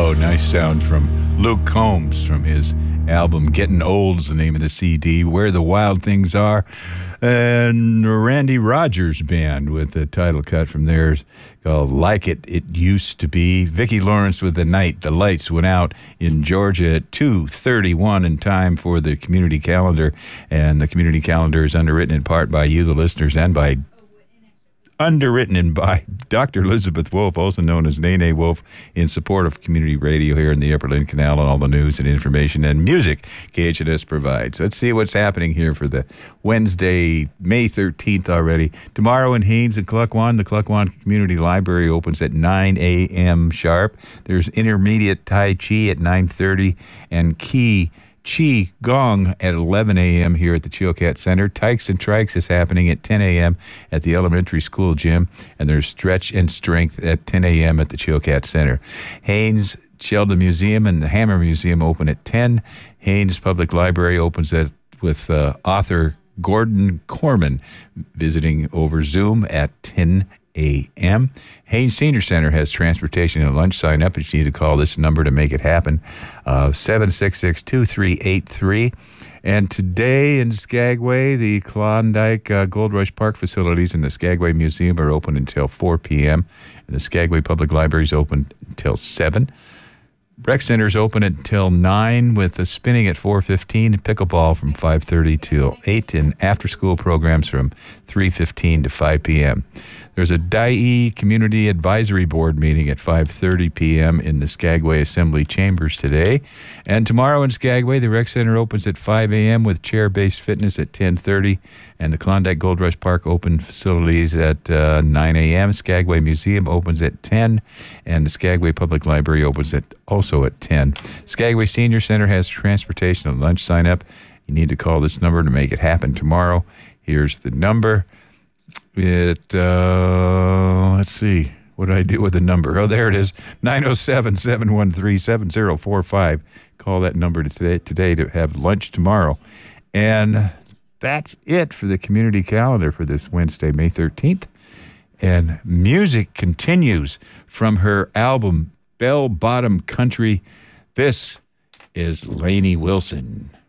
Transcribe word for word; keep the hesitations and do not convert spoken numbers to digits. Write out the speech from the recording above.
Oh, nice sound from Luke Combs from his album Getting Old's the name of the C D, Where the Wild Things Are. And Randy Rogers Band with the title cut from theirs called Like It It Used to Be. Vicki Lawrence with The Night. The lights went out in Georgia at two thirty-one in time for the community calendar. And the community calendar is underwritten in part by you, the listeners, and by underwritten and by Doctor Elizabeth Wolf, also known as Nene Wolf, in support of community radio here in the Upper Lynn Canal and all the news and information and music K H N S provides. Let's see what's happening here for the Wednesday, May thirteenth already. Tomorrow in Haines and Cluckwan, the Cluckwan Community Library opens at nine a.m. sharp. There's intermediate Tai Chi at nine thirty and Key Qi Gong at eleven a.m. here at the Chilkat Center. Tykes and Trikes is happening at ten a.m. at the elementary school gym, and there's Stretch and Strength at ten a.m. at the Chilkat Center. Haynes Sheldon Museum and the Hammer Museum open at ten. Haynes Public Library opens at with uh, author Gordon Corman visiting over Zoom at ten a.m. Haynes Senior Center has transportation and lunch sign up. You need to call this number to make it happen, uh, seven six six, two three eight three. And today in Skagway, the Klondike uh, Gold Rush Park facilities in the Skagway Museum are open until four p.m. And the Skagway Public Library is open until seven. Rec Center is open until nine with the spinning at four fifteen, pickleball from five thirty till eight, and after-school programs from three fifteen to five p.m. There's a D I E Community Advisory Board meeting at five thirty p.m. in the Skagway Assembly Chambers today. And tomorrow in Skagway, the Rec Center opens at five a.m. with chair-based fitness at ten thirty, and the Klondike Gold Rush Park open facilities at uh, nine a.m. Skagway Museum opens at ten, and the Skagway Public Library opens at also at ten. Skagway Senior Center has transportation and lunch sign-up. You need to call this number to make it happen tomorrow. Here's the number. It, uh, let's see. What did I do with the number? Oh, there it is. nine oh seven, seven one three, seven oh four five. Call that number today, today to have lunch tomorrow. And that's it for the community calendar for this Wednesday, May thirteenth. And music continues from her album, Bell Bottom Country. This is Lainey Wilson.